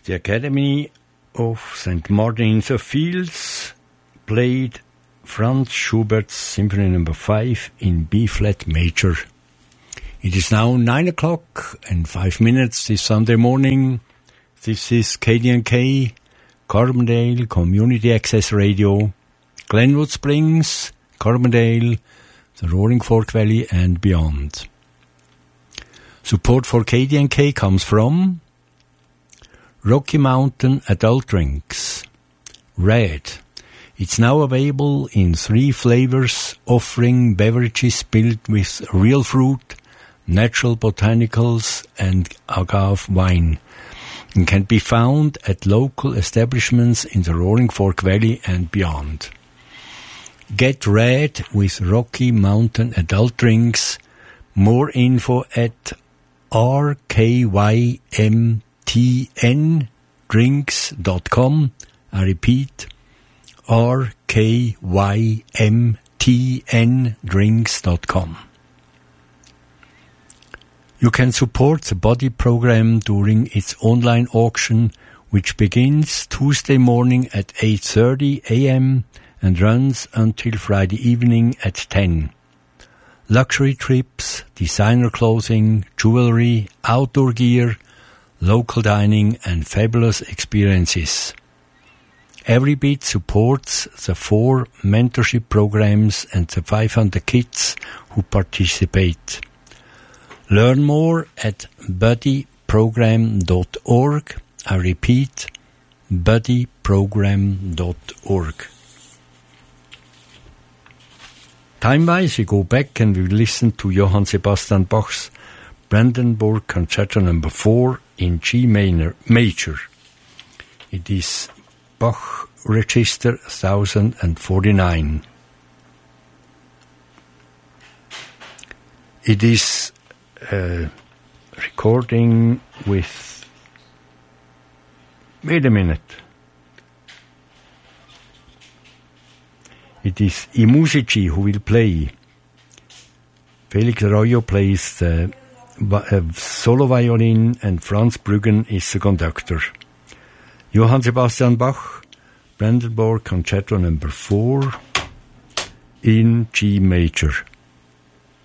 The Academy of St. Martin-in-the-Fields played Franz Schubert's Symphony No. 5 in B-flat major. It is now 9:05 this Sunday morning. This is KDNK, Carbondale Community Access Radio, Glenwood Springs, Carbondale, the Roaring Fork Valley and beyond. Support for KDNK comes from Rocky Mountain Adult Drinks, Red. It's now available in 3 flavors, offering beverages built with real fruit, natural botanicals and agave wine, and can be found at local establishments in the Roaring Fork Valley and beyond. Get Red with Rocky Mountain Adult Drinks. More info at rkymtndrinks.com. I repeat, rkymtndrinks.com. You can support the Body program during its online auction, which begins Tuesday morning at 8:30 a.m. and runs until Friday evening at 10. Luxury trips, designer clothing, jewelry, outdoor gear, local dining and fabulous experiences. Every bit supports the 4 mentorship programs and the 500 kids who participate. Learn more at buddyprogram.org. I repeat, buddyprogram.org. Time-wise, we go back and we listen to Johann Sebastian Bach's Brandenburg Concerto No. 4 in G major. It is Bach Register 1049. It is recording with... Wait a minute. It is I Musici who will play. Felix Arroyo plays the solo violin and Franz Brüggen is the conductor. Johann Sebastian Bach, Brandenburg Concerto No. 4 in G major.